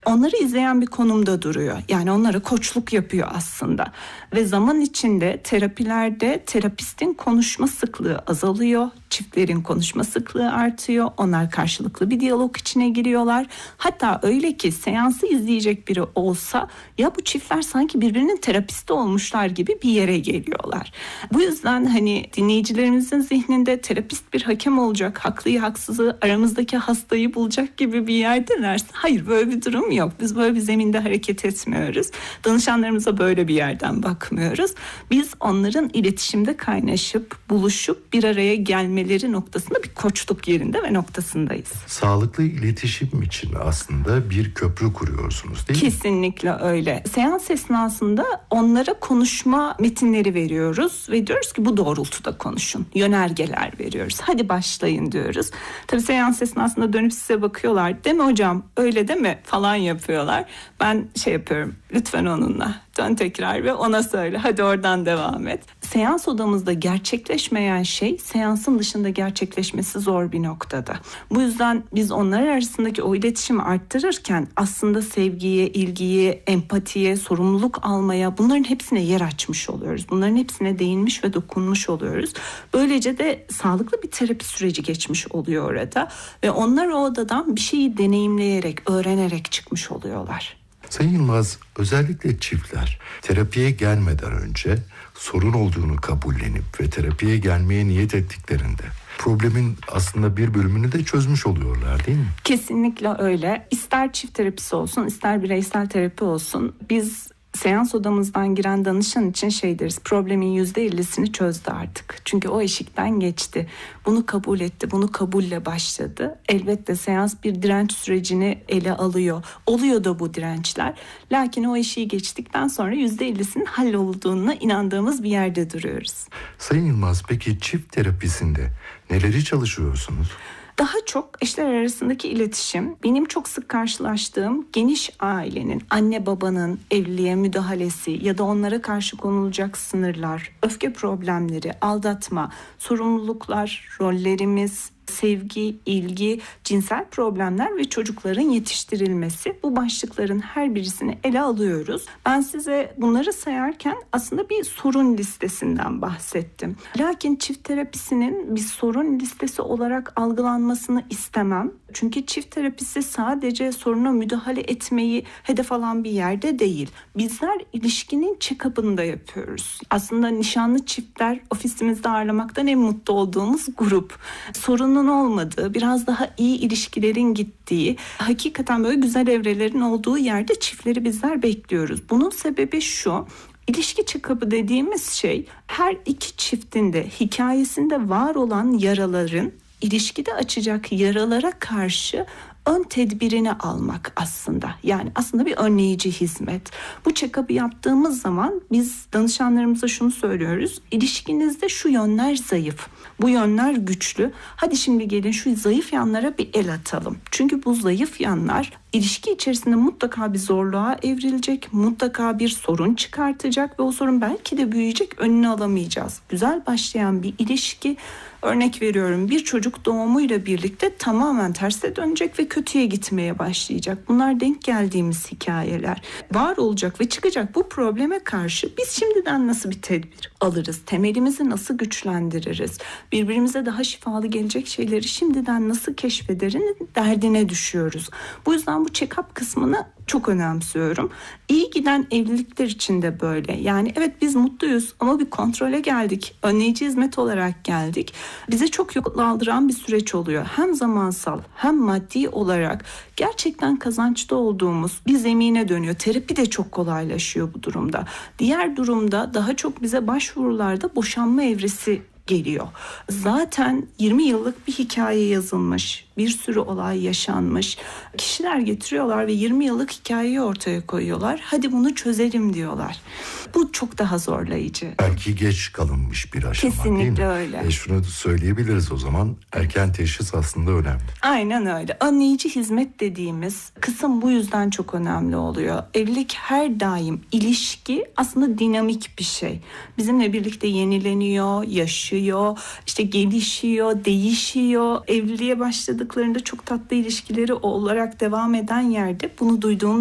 Onları izleyen bir konumda duruyor. Yani onlara koçluk yapıyor aslında. Ve zaman içinde terapilerde terapistin konuşma sıklığı azalıyor. Çiftlerin konuşma sıklığı artıyor. Onlar karşılıklı bir diyalog içine giriyorlar. Hatta öyle ki seansı izleyecek biri olsa ya bu çiftler sanki birbirinin terapisti olmuşlar gibi bir yere geliyorlar. Bu yüzden hani dinleyicilerimizin zihninde terapist bir hakem olacak, haklıyı haksızı aramızdaki hastayı bulacak gibi bir yerdeler. Hayır, böyle bir durum yok. Biz böyle bir zeminde hareket etmiyoruz. Danışanlarımıza böyle bir yerden bakmıyoruz. Biz onların iletişimde kaynaşıp, buluşup bir araya gelmeleri noktasında bir koçluk yerinde ve noktasındayız. Sağlıklı iletişim için aslında bir köprü kuruyorsunuz değil mi? Kesinlikle öyle. Seans esnasında onlara konuşma metinleri veriyoruz ve diyoruz ki bu doğrultuda konuşun. Yönergeler veriyoruz. Hadi başlayın diyoruz. Tabii seans esnasında dönüp size bakıyorlar. Değil mi hocam? Öyle değil mi? Falan yapıyorlar. Ben yapıyorum. Lütfen onunla dön tekrar ve ona söyle. Hadi oradan devam et. Seans odamızda gerçekleşmeyen şey seansın dışında gerçekleşmesi zor bir noktada. Bu yüzden biz onlar arasındaki o iletişimi arttırırken aslında sevgiye, ilgiye, empatiye, sorumluluk almaya, bunların hepsine yer açmış oluyoruz. Bunların hepsine değinmiş ve dokunmuş oluyoruz. Böylece de sağlıklı bir terapi süreci geçmiş oluyor orada ve onlar o odadan bir şeyi deneyimleyerek, öğrenerek çıkmış oluyorlar. Sayın Yılmaz, özellikle çiftler terapiye gelmeden önce sorun olduğunu kabullenip ve terapiye gelmeye niyet ettiklerinde problemin aslında bir bölümünü de çözmüş oluyorlar değil mi? Kesinlikle öyle. İster çift terapisi olsun, ister bireysel terapi olsun, biz seans odamızdan giren danışan için deriz, problemin %50'sini çözdü artık. Çünkü o eşikten geçti. Bunu kabul etti, bunu kabulle başladı. Elbette seans bir direnç sürecini ele alıyor. Oluyor da bu dirençler. Lakin o eşiği geçtikten sonra %50'sinin hallolduğuna inandığımız bir yerde duruyoruz. Sayın Yılmaz, peki çift terapisinde neleri çalışıyorsunuz? Daha çok eşler arasındaki iletişim, benim çok sık karşılaştığım geniş ailenin, anne babanın evliliğe müdahalesi ya da onlara karşı konulacak sınırlar, öfke problemleri, aldatma, sorumluluklar, rollerimiz, sevgi, ilgi, cinsel problemler ve çocukların yetiştirilmesi, bu başlıkların her birisini ele alıyoruz. Ben size bunları sayarken aslında bir sorun listesinden bahsettim. Lakin çift terapisinin bir sorun listesi olarak algılanmasını istemem. Çünkü çift terapisi sadece soruna müdahale etmeyi hedef alan bir yerde değil. Bizler ilişkinin check-up'ını da yapıyoruz. Aslında nişanlı çiftler ofisimizde ağırlamaktan en mutlu olduğumuz grup. Sorunun olmadığı, biraz daha iyi ilişkilerin gittiği, hakikaten böyle güzel evrelerin olduğu yerde çiftleri bizler bekliyoruz. Bunun sebebi şu: İlişki check-up'ı dediğimiz şey, her iki çiftin de hikayesinde var olan yaraların ilişkide açacak yaralara karşı ön tedbirini almak aslında. Yani aslında bir önleyici hizmet. Bu check-up'ı yaptığımız zaman biz danışanlarımıza şunu söylüyoruz: İlişkinizde şu yönler zayıf, bu yönler güçlü. Hadi şimdi gelin şu zayıf yanlara bir el atalım. Çünkü bu zayıf yanlar ilişki içerisinde mutlaka bir zorluğa evrilecek, mutlaka bir sorun çıkartacak ve o sorun belki de büyüyecek, önünü alamayacağız. Güzel başlayan bir ilişki, örnek veriyorum, bir çocuk doğumuyla birlikte tamamen terse dönecek ve kötüye gitmeye başlayacak. Bunlar denk geldiğimiz hikayeler. Var olacak ve çıkacak bu probleme karşı biz şimdiden nasıl bir tedbir alırız? Temelimizi nasıl güçlendiririz? Birbirimize daha şifalı gelecek şeyleri şimdiden nasıl keşfederin derdine düşüyoruz. Bu yüzden bu check-up kısmını çok önemsiyorum. İyi giden evlilikler için de böyle. Yani evet, biz mutluyuz ama bir kontrole geldik. Önleyici hizmet olarak geldik. Bize çok yol aldıran bir süreç oluyor. Hem zamansal hem maddi olarak gerçekten kazançlı olduğumuz bir zemine dönüyor. Terapi de çok kolaylaşıyor bu durumda. Diğer durumda daha çok bize başvurularda boşanma evresi geliyor. Zaten 20 yıllık bir hikaye yazılmış, bir sürü olay yaşanmış. Kişiler getiriyorlar ve 20 yıllık hikayeyi ortaya koyuyorlar. Hadi bunu çözelim diyorlar. Bu çok daha zorlayıcı. Belki geç kalınmış bir aşama. Kesinlikle değil mi? öyle. Şunu söyleyebiliriz o zaman, erken teşhis aslında önemli. Aynen öyle. Önleyici hizmet dediğimiz kısım bu yüzden çok önemli oluyor. Evlilik her daim, ilişki aslında dinamik bir şey. Bizimle birlikte yenileniyor, yaşıyor, gelişiyor, değişiyor. Evliliğe başladığımız başladıklarında çok tatlı ilişkileri olarak devam eden yerde bunu duyduğum